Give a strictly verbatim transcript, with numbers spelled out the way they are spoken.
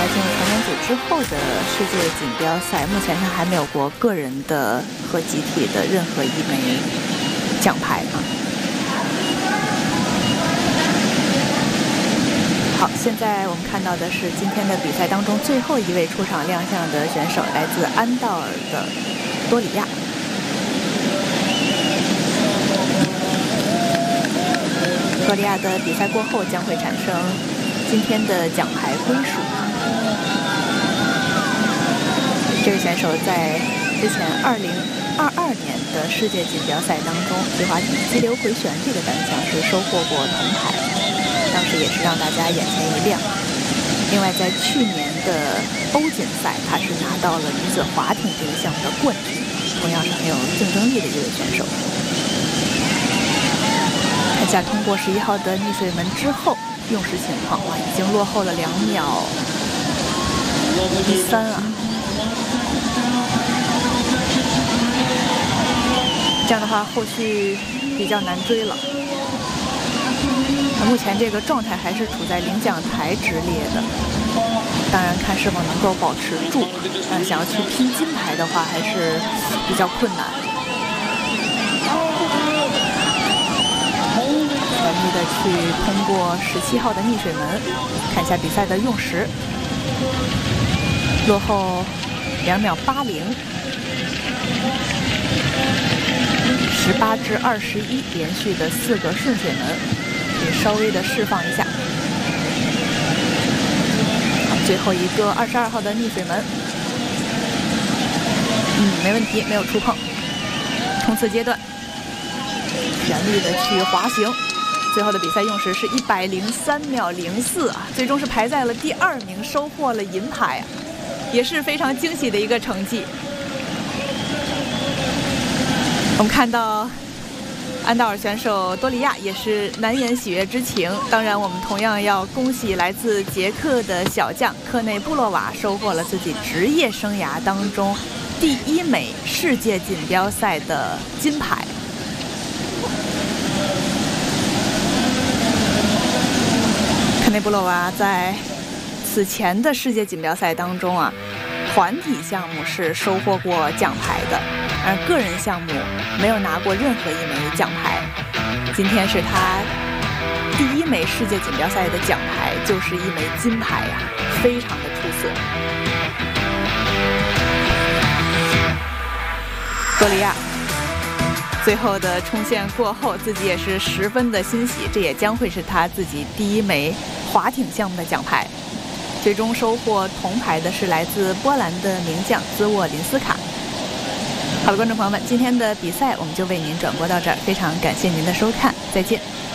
进入成员组之后的世界锦标赛，目前他还没有过个人的和集体的任何一枚奖牌啊。好，现在我们看到的是今天的比赛当中最后一位出场亮相的选手，来自安道尔的多里亚。多里亚的比赛过后将会产生今天的奖牌归属。这位选手在之前二零二二年的世界锦标赛当中，皮划艇激流回旋这个单项是收获过铜牌，当时也是让大家眼前一亮。另外，在去年的欧锦赛，他是拿到了女子划艇这一项的冠军，同样是很有竞争力的一位选手。看一下通过十一号的逆水门之后用时情况，哇，已经落后了两秒一三啊！这样的话，后续比较难追了。目前这个状态还是处在领奖台之列的，当然看是否能够保持住。但想要去拼金牌的话，还是比较困难。全力的去通过十七号的逆水门，看一下比赛的用时，落后两秒八零，十八至二十一，连续的四个顺水门。稍微的释放一下，最后一个二十二号的逆水门，嗯，没问题，没有触碰。冲刺阶段，全力的去滑行，最后的比赛用时是一百零三秒零四啊，最终是排在了第二名，收获了银牌啊，也是非常惊喜的一个成绩。我们看到安道尔选手多里亚也是难言喜悦之情，当然我们同样要恭喜来自捷克的小将科内布洛娃收获了自己职业生涯当中第一枚世界锦标赛的金牌。科内布洛娃在此前的世界锦标赛当中啊，团体项目是收获过奖牌的，而个人项目没有拿过任何一枚奖牌。今天是他第一枚世界锦标赛的奖牌，就是一枚金牌呀、啊，非常的出色。多里亚最后的冲线过后，自己也是十分的欣喜，这也将会是他自己第一枚划艇项目的奖牌。最终收获铜牌的是来自波兰的名将兹沃林斯卡。好了，观众朋友们，今天的比赛我们就为您转播到这儿，非常感谢您的收看，再见。